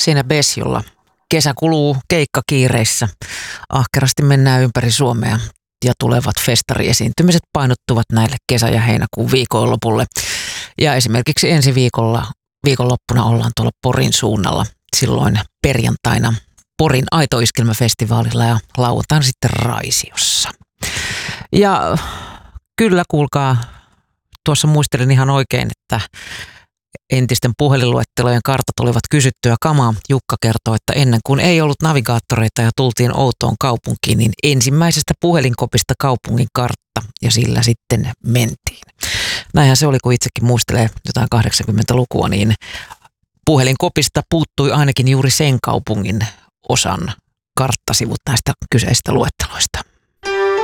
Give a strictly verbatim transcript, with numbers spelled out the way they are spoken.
siinä Besjolla. Kesä kuluu keikkakiireissä. Ahkerasti mennään ympäri Suomea ja tulevat festariesiintymiset painottuvat näille kesä- ja heinäkuun viikonlopulle. Ja esimerkiksi ensi viikolla, viikonloppuna ollaan tuolla Porin suunnalla silloin perjantaina Porin Aitoiskelmäfestivaalilla ja lauantaina sitten Raisiossa. Ja kyllä kuulkaa, tuossa muistelin ihan oikein, että entisten puhelinluettelojen kartat olivat kysyttyä kamaa. Jukka kertoo, että ennen kuin ei ollut navigaattoreita ja tultiin outoon kaupunkiin, niin ensimmäisestä puhelinkopista kaupungin kartta ja sillä sitten mentiin. Näinhän se oli, kun itsekin muistelee jotain kahdeksankymmentälukua, niin puhelinkopista puuttui ainakin juuri sen kaupungin osan karttasivut näistä kyseisistä luetteloista.